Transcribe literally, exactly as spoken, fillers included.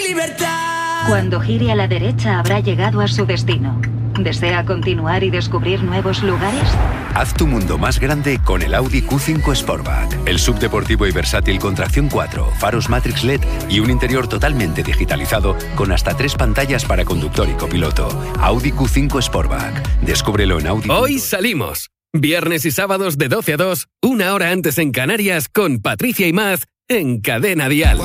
libertad. Cuando gire a la derecha habrá llegado a su destino. ¿Desea continuar y descubrir nuevos lugares? Haz tu mundo más grande con el Audi Q cinco Sportback. El subdeportivo y versátil con tracción cuatro, faros Matrix L E D y un interior totalmente digitalizado con hasta tres pantallas para conductor y copiloto. Audi Q cinco Sportback. Descúbrelo en Audi. Hoy salimos. Viernes y sábados de doce a dos, una hora antes en Canarias con Patricia y Maz en Cadena Dial.